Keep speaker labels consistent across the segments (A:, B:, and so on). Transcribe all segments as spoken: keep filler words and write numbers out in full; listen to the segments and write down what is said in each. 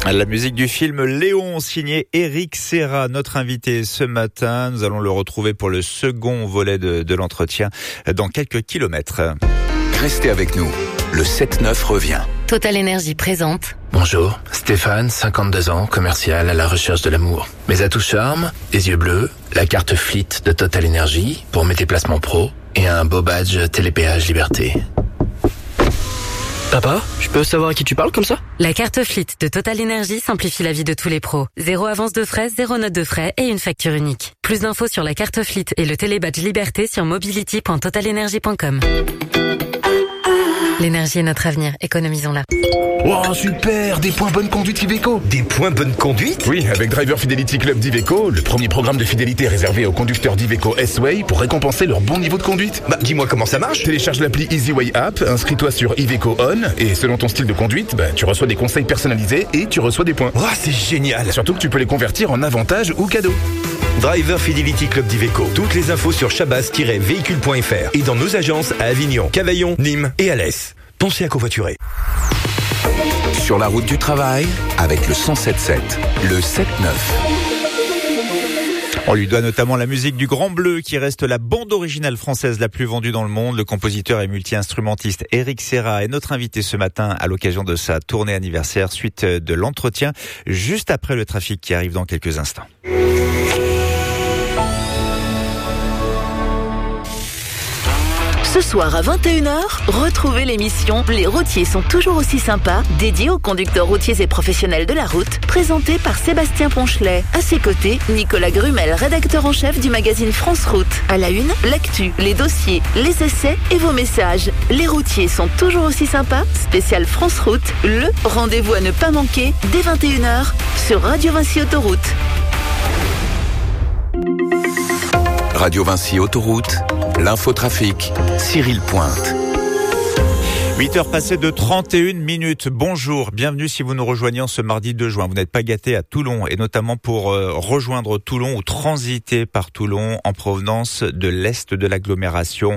A: La musique du film Léon, signé Éric Serra, notre invité ce matin. Nous allons le retrouver pour le second volet de, de l'entretien dans quelques kilomètres.
B: Restez avec nous, le sept neuf revient.
C: Total Énergie présente.
D: Bonjour, Stéphane, cinquante-deux ans, commercial à la recherche de l'amour. Mes atouts charme, les yeux bleus, la carte Fleet de Total Énergie pour mes déplacements pro et un beau badge Télépéage Liberté.
E: Papa, je peux savoir à qui tu parles comme ça?
C: La carte Fleet de Total Énergie simplifie la vie de tous les pros. Zéro avance de frais, zéro note de frais et une facture unique. Plus d'infos sur la carte Fleet et le télébadge Liberté sur mobility point total energy point com. L'énergie est notre avenir, économisons-la.
F: Wow, super! Des points bonne conduite Iveco!
G: Des points bonne conduite?
F: Oui, avec Driver Fidelity Club d'Iveco, le premier programme de fidélité réservé aux conducteurs d'Iveco S-Way pour récompenser leur bon niveau de conduite.
G: Bah, dis-moi comment ça marche?
F: Télécharge l'appli EasyWay App, inscris-toi sur Iveco On, et selon ton style de conduite, bah, tu reçois des conseils personnalisés et tu reçois des points.
G: Oh, c'est génial!
F: Surtout que tu peux les convertir en avantages ou cadeaux.
G: Driver Fidelity Club d'Iveco. Toutes les infos sur chabas tiret véhicule point f r et dans nos agences à Avignon, Cavaillon, Nîmes et Alès. Pensez à covoiturer.
B: Sur la route du travail, avec le cent sept sept, le sept neuf.
A: On lui doit notamment la musique du Grand Bleu, qui reste la bande originale française la plus vendue dans le monde. Le compositeur et multi-instrumentiste Éric Serra est notre invité ce matin à l'occasion de sa tournée anniversaire, suite de l'entretien, juste après le trafic qui arrive dans quelques instants.
H: Ce soir à vingt et une heures, retrouvez l'émission Les routiers sont toujours aussi sympas, dédiée aux conducteurs routiers et professionnels de la route, présentée par Sébastien Ponchelet. À ses côtés, Nicolas Grumel, rédacteur en chef du magazine France Route. À la une, l'actu, les dossiers, les essais et vos messages. Les routiers sont toujours aussi sympas, spécial France Route, le rendez-vous à ne pas manquer dès vingt et une heures sur Radio Vinci Autoroute.
B: Radio Vinci Autoroute, l'infotrafic, Cyril Pointe.
A: huit heures passées de trente et une minutes. Bonjour, bienvenue si vous nous rejoignez en ce mardi deux juin. Vous n'êtes pas gâtés à Toulon, et notamment pour euh, rejoindre Toulon ou transiter par Toulon en provenance de l'est de l'agglomération.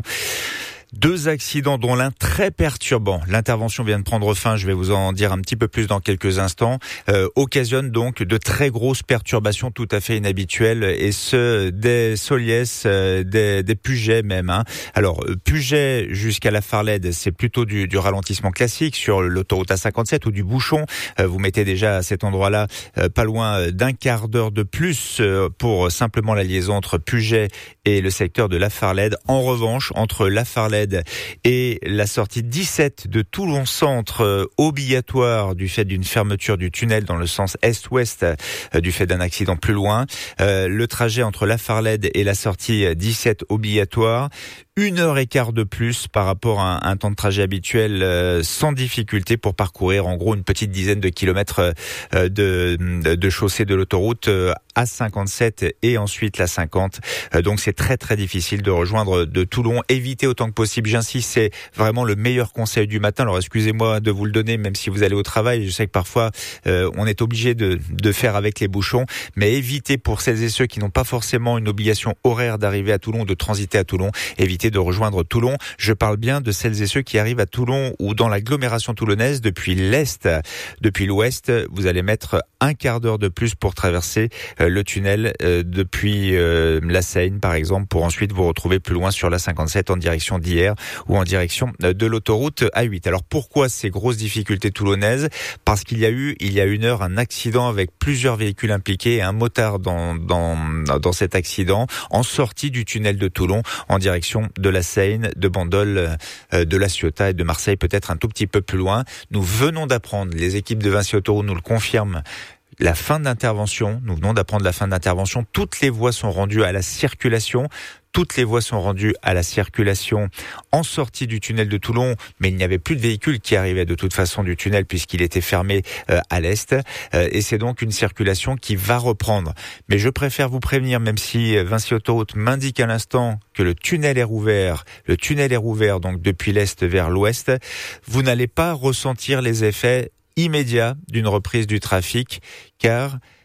A: Deux accidents, dont l'un très perturbant. L'intervention vient de prendre fin, je vais vous en dire un petit peu plus dans quelques instants. Euh, occasionne donc de très grosses perturbations tout à fait inhabituelles, et ce, des Soliès, euh, des, des Puget même. Hein. Alors, Puget jusqu'à la Farlède, c'est plutôt du, du ralentissement classique sur l'autoroute A cinquante-sept ou du bouchon. Euh, vous mettez déjà à cet endroit-là euh, pas loin d'un quart d'heure de plus euh, pour simplement la liaison entre Puget et le secteur de la Farlède. En revanche, entre la Farlède et la sortie dix-sept de Toulon Centre, euh, obligatoire du fait d'une fermeture du tunnel dans le sens est-ouest euh, du fait d'un accident plus loin. Euh, le trajet entre la Farlède et la sortie dix-sept obligatoire. Une heure et quart de plus par rapport à un, un temps de trajet habituel, euh, sans difficulté pour parcourir en gros une petite dizaine de kilomètres euh, de, de chaussée de l'autoroute euh, A cinquante-sept et ensuite la cinquante. Euh, donc c'est très très difficile de rejoindre de Toulon. Évitez autant que possible, j'insiste, c'est vraiment le meilleur conseil du matin. Alors excusez-moi de vous le donner, même si vous allez au travail. Je sais que parfois euh, on est obligé de, de faire avec les bouchons, mais évitez, pour celles et ceux qui n'ont pas forcément une obligation horaire d'arriver à Toulon, de transiter à Toulon, évitez de rejoindre Toulon. Je parle bien de celles et ceux qui arrivent à Toulon ou dans l'agglomération toulonnaise depuis l'est. Depuis l'ouest, vous allez mettre un quart d'heure de plus pour traverser euh, le tunnel euh, depuis euh, la Seine, par exemple, pour ensuite vous retrouver plus loin sur la cinquante-sept en direction d'Hyères ou en direction de l'autoroute A huit. Alors pourquoi ces grosses difficultés toulonnaises? Parce qu'il y a eu, il y a une heure, un accident avec plusieurs véhicules impliqués et un motard dans, dans, dans cet accident en sortie du tunnel de Toulon en direction de la Seine, de Bandol, de La Ciotat et de Marseille, peut-être un tout petit peu plus loin. Nous venons d'apprendre, les équipes de Vinci Autoroute nous le confirment, la fin d'intervention. Nous venons d'apprendre la fin d'intervention. Toutes les voies sont rendues à la circulation. Toutes les voies sont rendues à la circulation en sortie du tunnel de Toulon, mais il n'y avait plus de véhicules qui arrivaient de toute façon du tunnel puisqu'il était fermé euh, à l'est. Euh, et c'est donc une circulation qui va reprendre. Mais je préfère vous prévenir, même si Vinci Autoroute m'indique à l'instant que le tunnel est rouvert, le tunnel est rouvert donc depuis l'est vers l'ouest, vous n'allez pas ressentir les effets immédiats d'une reprise du trafic, car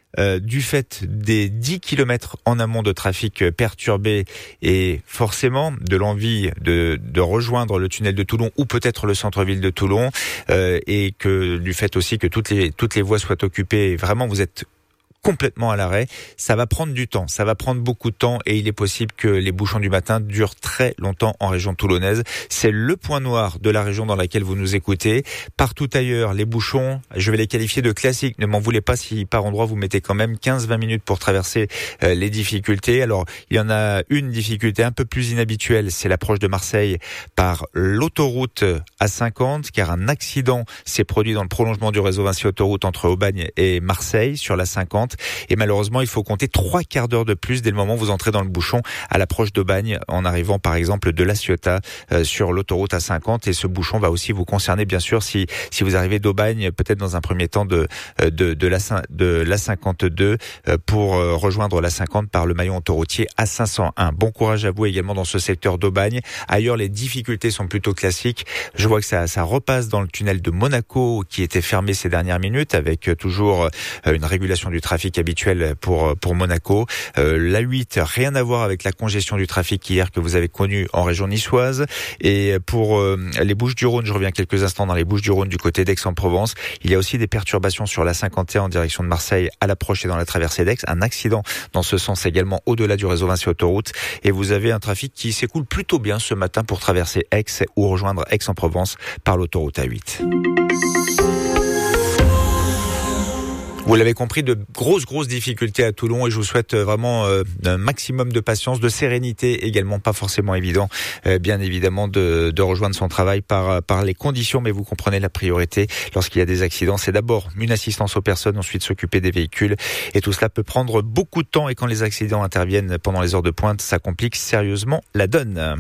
A: euh, du fait des dix kilomètres en amont de trafic perturbé et forcément de l'envie de, de rejoindre le tunnel de Toulon ou peut-être le centre-ville de Toulon, euh, et que du fait aussi que toutes les, toutes les voies soient occupées, vraiment vous êtes complètement à l'arrêt, ça va prendre du temps, ça va prendre beaucoup de temps et il est possible que les bouchons du matin durent très longtemps en région toulonnaise. C'est le point noir de la région dans laquelle vous nous écoutez. Partout ailleurs, les bouchons, je vais les qualifier de classiques. Ne m'en voulez pas si par endroit vous mettez quand même quinze à vingt minutes pour traverser euh, les difficultés. Alors, il y en a une difficulté un peu plus inhabituelle, c'est l'approche de Marseille par l'autoroute A cinquante, car un accident s'est produit dans le prolongement du réseau Vinci Autoroute entre Aubagne et Marseille sur la cinquante. Et malheureusement, il faut compter trois quarts d'heure de plus dès le moment où vous entrez dans le bouchon à l'approche d'Aubagne, en arrivant par exemple de La Ciotat euh, sur l'autoroute A cinquante. Et ce bouchon va aussi vous concerner, bien sûr, si si vous arrivez d'Aubagne, peut-être dans un premier temps de de de la de la cinquante-deux euh, pour euh, rejoindre la cinquante par le maillon autoroutier A cinq cent un. Bon courage à vous également dans ce secteur d'Aubagne. Ailleurs, les difficultés sont plutôt classiques. Je vois que ça ça repasse dans le tunnel de Monaco qui était fermé ces dernières minutes avec toujours euh, une régulation du trafic habituel pour pour Monaco. Euh, l'A huit, rien à voir avec la congestion du trafic hier que vous avez connue en région niçoise. Et pour euh, les Bouches-du-Rhône, je reviens quelques instants dans les Bouches-du-Rhône du côté d'Aix-en-Provence. Il y a aussi des perturbations sur la cinquante et un en direction de Marseille à l'approche et dans la traversée d'Aix. Un accident dans ce sens également au-delà du réseau Vinci Autoroute. Et vous avez un trafic qui s'écoule plutôt bien ce matin pour traverser Aix ou rejoindre Aix-en-Provence par l'autoroute A huit. Vous l'avez compris, de grosses, grosses difficultés à Toulon et je vous souhaite vraiment euh, un maximum de patience, de sérénité également, pas forcément évident, euh, bien évidemment, de, de rejoindre son travail par, par les conditions, mais vous comprenez la priorité lorsqu'il y a des accidents. C'est d'abord une assistance aux personnes, ensuite s'occuper des véhicules et tout cela peut prendre beaucoup de temps et quand les accidents interviennent pendant les heures de pointe, ça complique sérieusement la donne.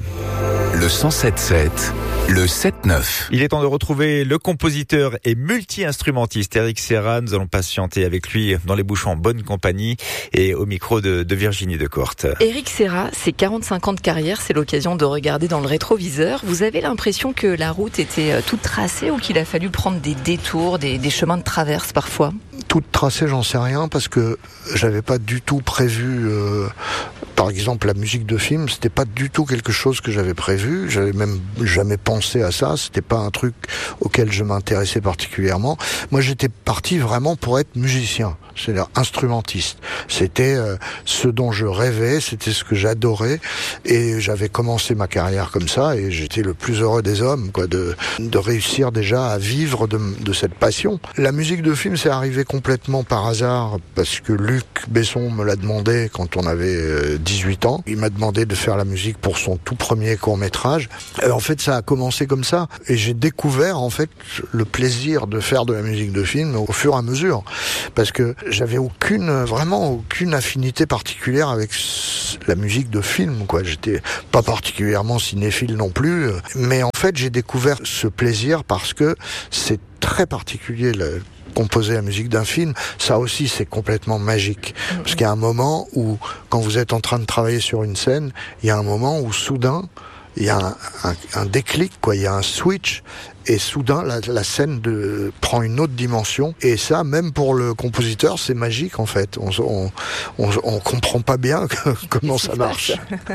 B: Le cent sept sept, le sept neuf.
A: Il est temps de retrouver le compositeur et multi-instrumentiste Eric Serra. Nous allons patienter avec lui dans les bouchons en bonne compagnie et au micro de, de Virginie Decourte.
I: Eric Serra, c'est quarante-cinq ans de carrière, c'est l'occasion de regarder dans le rétroviseur. Vous avez l'impression que la route était toute tracée ou qu'il a fallu prendre des détours, des, des chemins de traverse parfois ?
J: Toute tracée, j'en sais rien parce que j'avais pas du tout prévu. Euh, par exemple, la musique de film, c'était pas du tout quelque chose que j'avais prévu. J'avais même jamais pensé à ça. C'était pas un truc auquel je m'intéressais particulièrement. Moi, j'étais parti vraiment pour être musicien, c'est-à-dire instrumentiste. C'était euh, ce dont je rêvais, c'était ce que j'adorais, et j'avais commencé ma carrière comme ça. Et j'étais le plus heureux des hommes, quoi, de de réussir déjà à vivre de, de cette passion. La musique de film, c'est arrivé complètement par hasard parce que Luc Besson me l'a demandé quand on avait dix-huit ans. Il m'a demandé de faire la musique pour son tout premier court-métrage. Et en fait, ça a commencé comme ça et j'ai découvert en fait le plaisir de faire de la musique de film au fur et à mesure parce que j'avais aucune, vraiment aucune affinité particulière avec la musique de film, quoi. J'étais pas particulièrement cinéphile non plus, mais en fait, j'ai découvert ce plaisir parce que c'est très particulier. Le composer la musique d'un film, ça aussi c'est complètement magique. Parce qu'il y a un moment où, quand vous êtes en train de travailler sur une scène, il y a un moment où soudain, il y a un, un, un déclic, quoi. Il y a un switch, et soudain la, la scène de, prend une autre dimension. Et ça, même pour le compositeur, c'est magique en fait. On on, on, on comprend pas bien comment ça marche.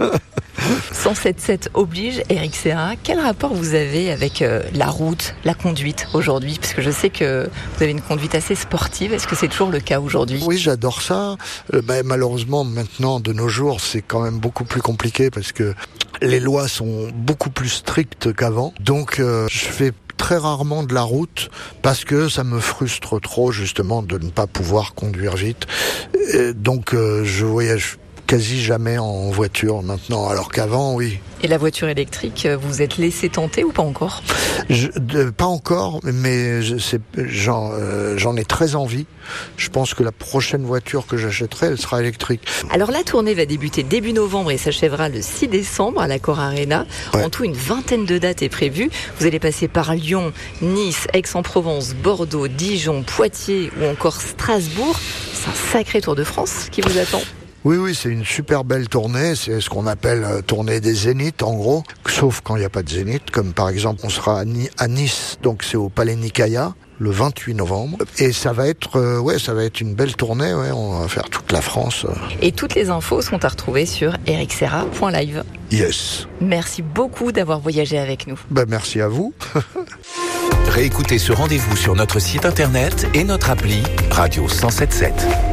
I: cent sept sept oblige, Eric Serra. Quel rapport vous avez avec euh, la route, la conduite aujourd'hui ? Parce que je sais que vous avez une conduite assez sportive. Est-ce que c'est toujours le cas aujourd'hui ?
J: Oui, j'adore ça. Euh, bah, malheureusement, maintenant, de nos jours, c'est quand même beaucoup plus compliqué parce que les lois sont beaucoup plus strictes qu'avant. Donc, euh, je fais très rarement de la route parce que ça me frustre trop justement de ne pas pouvoir conduire vite. Et donc, euh, je voyage quasi jamais en voiture maintenant, alors qu'avant, oui.
I: Et la voiture électrique, vous vous êtes laissé tenter ou pas encore ?
J: je, de, Pas encore, mais je, c'est, j'en, euh, j'en ai très envie. Je pense que la prochaine voiture que j'achèterai, elle sera électrique.
I: Alors la tournée va débuter début novembre et s'achèvera le six décembre à l'Accor Arena. Ouais. En tout, une vingtaine de dates est prévue. Vous allez passer par Lyon, Nice, Aix-en-Provence, Bordeaux, Dijon, Poitiers ou encore Strasbourg. C'est un sacré Tour de France qui vous attend.
J: Oui, oui, c'est une super belle tournée. C'est ce qu'on appelle euh, tournée des zéniths, en gros. Sauf quand il n'y a pas de zénith, comme par exemple, on sera à, Ni- à Nice, donc c'est au Palais Nicaïa, le vingt-huit novembre. Et ça va être, euh, ouais, ça va être une belle tournée. Ouais, on va faire toute la France.
I: Et toutes les infos sont à retrouver sur eric serra point live.
J: Yes.
I: Merci beaucoup d'avoir voyagé avec nous.
J: Ben, merci à vous.
B: Réécoutez ce rendez-vous sur notre site internet et notre appli Radio cent sept sept.